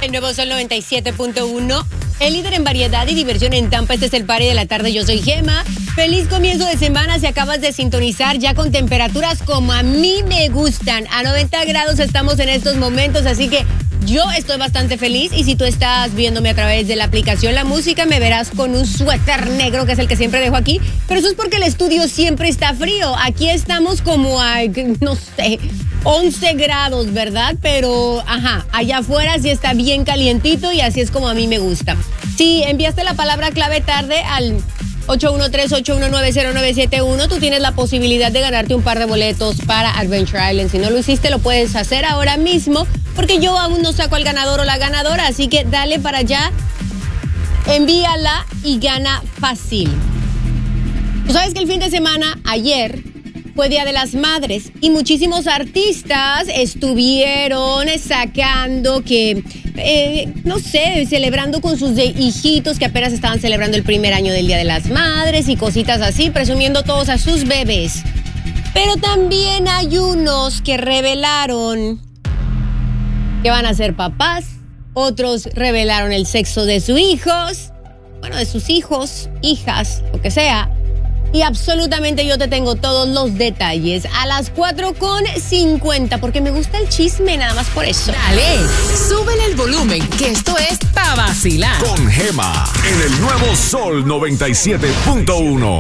El nuevo Sol 97.1, el líder en variedad y diversión en Tampa. Este es el Party de la Tarde. Yo soy Gema. Feliz comienzo de semana. Si acabas de sintonizar, ya con temperaturas como a mí me gustan. A 90 grados estamos en estos momentos, así que yo estoy bastante feliz. Y si tú estás viéndome a través de la aplicación La Música, me verás con un suéter negro, que es el que siempre dejo aquí. Pero eso es porque el estudio siempre está frío. Aquí estamos como a, no sé, 11 grados, ¿verdad? Pero, allá afuera sí está bien calientito y así es como a mí me gusta. Si enviaste la palabra clave tarde al 813-819-0971, tú tienes la posibilidad de ganarte un par de boletos para Adventure Island. Si no lo hiciste, lo puedes hacer ahora mismo, porque yo aún no saco al ganador o la ganadora, así que dale para allá, envíala y gana fácil. Tú sabes que el fin de semana, ayer, fue Día de las Madres y muchísimos artistas estuvieron sacando no sé, celebrando con sus hijitos que apenas estaban celebrando el primer año del Día de las Madres y cositas así, presumiendo todos a sus bebés. Pero también hay unos que revelaron que van a ser papás, otros revelaron el sexo de sus hijos, de sus hijos, hijas, lo que sea. Y absolutamente yo te tengo todos los detalles a las 4:50, porque me gusta el chisme, nada más por eso. Dale, súbele el volumen, que esto es Pa' Vacilar. Con Gema, en el nuevo Sol 97.1.